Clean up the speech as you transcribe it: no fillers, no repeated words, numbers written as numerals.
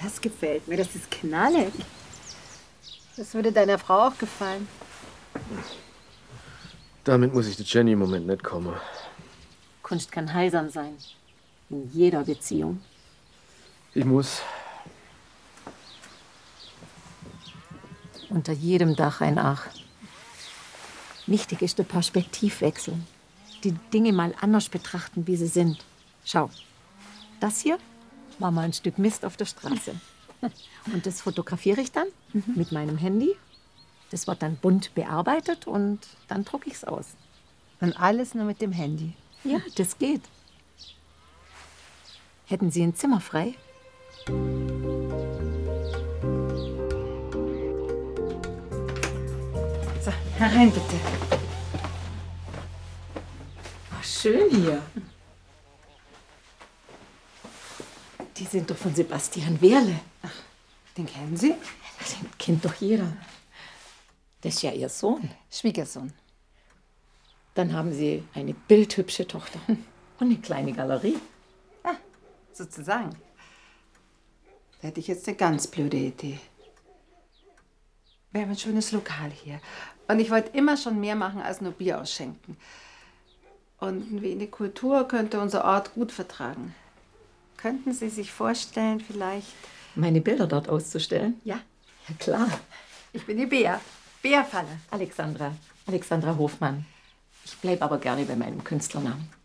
Das gefällt mir, das ist knallig. Das würde deiner Frau auch gefallen. Damit muss ich der Jenny im Moment nicht kommen. Kunst kann heilsam sein. In jeder Beziehung. Ich muss. Unter jedem Dach ein Ach. Wichtig ist der Perspektivwechsel. Die Dinge mal anders betrachten, wie sie sind. Schau, das hier war mal ein Stück Mist auf der Straße. Und das fotografiere ich dann mit meinem Handy. Das wird dann bunt bearbeitet und dann drucke ich es aus. Und alles nur mit dem Handy. Ja, das geht. Hätten Sie ein Zimmer frei? So, herein bitte. Oh, schön hier. Die sind doch von Sebastian Wehrle. Den kennen Sie? Den kennt doch jeder. Das ist ja Ihr Sohn. Schwiegersohn. Dann haben Sie eine bildhübsche Tochter und eine kleine Galerie. Ah, sozusagen. Da hätte ich jetzt eine ganz blöde Idee. Wir haben ein schönes Lokal hier. Und ich wollte immer schon mehr machen als nur Bier ausschenken. Und ein wenig Kultur könnte unser Ort gut vertragen. Könnten Sie sich vorstellen, vielleicht... Meine Bilder dort auszustellen? Ja, Ja, klar. ich bin die Bea. Bea Falle. Alexandra Hofmann. Ich bleibe aber gerne bei meinem Künstlernamen.